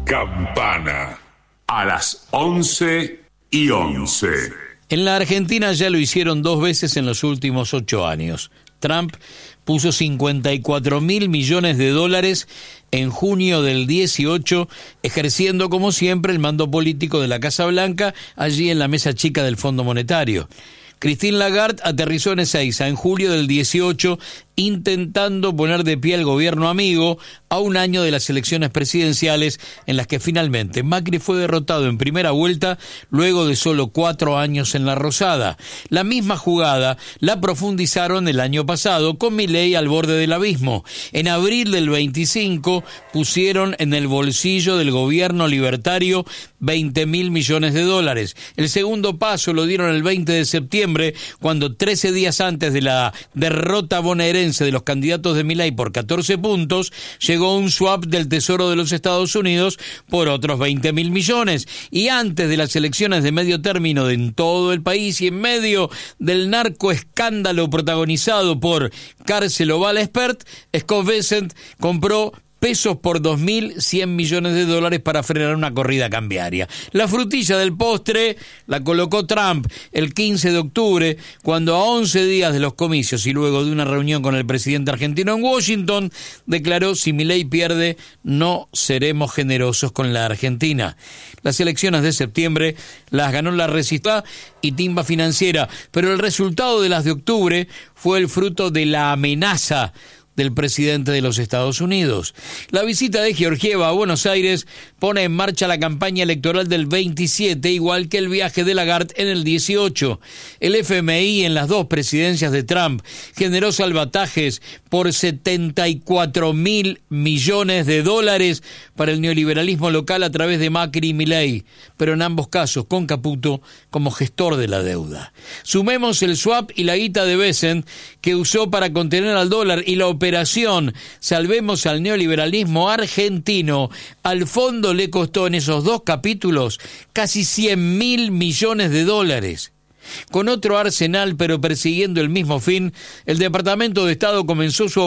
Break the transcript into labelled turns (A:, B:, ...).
A: Campana. A las 11:11.
B: En la Argentina ya lo hicieron 2 veces en los últimos 8 años. Trump puso $54.000 millones en junio del 18, ejerciendo como siempre el mando político de la Casa Blanca, allí en la mesa chica del Fondo Monetario. Christine Lagarde aterrizó en Ezeiza en julio del 18, intentando poner de pie al gobierno amigo a un año de las elecciones presidenciales en las que finalmente Macri fue derrotado en primera vuelta luego de solo 4 años en la Rosada. La misma jugada la profundizaron el año pasado con Milei al borde del abismo. En abril del 25 pusieron en el bolsillo del gobierno libertario $20.000 millones. El segundo paso lo dieron el 20 de septiembre, cuando 13 días antes de la derrota bonaerense de los candidatos de Milei por 14 puntos, llegó un swap del Tesoro de los Estados Unidos por otros $20.000 millones. Y antes de las elecciones de medio término en todo el país y en medio del narcoescándalo protagonizado por Cárcel Oval Expert, Scott Bessent compró pesos por $2.100 millones para frenar una corrida cambiaria. La frutilla del postre la colocó Trump el 15 de octubre, cuando a 11 días de los comicios y luego de una reunión con el presidente argentino en Washington, declaró: si Milei pierde, no seremos generosos con la Argentina. Las elecciones de septiembre las ganó la Resistá y Timba Financiera, pero el resultado de las de octubre fue el fruto de la amenaza del presidente de los Estados Unidos. La visita de Georgieva a Buenos Aires pone en marcha la campaña electoral del 27, igual que el viaje de Lagarde en el 18. El FMI en las 2 presidencias de Trump generó salvatajes por $74.000 millones para el neoliberalismo local a través de Macri y Milei, pero en ambos casos con Caputo como gestor de la deuda. Sumemos el swap y la guita de Bessent, que usó para contener al dólar, y la operación Salvemos al neoliberalismo argentino. Al fondo le costó en esos 2 capítulos casi $100.000 millones. Con otro arsenal, pero persiguiendo el mismo fin, el Departamento de Estado comenzó su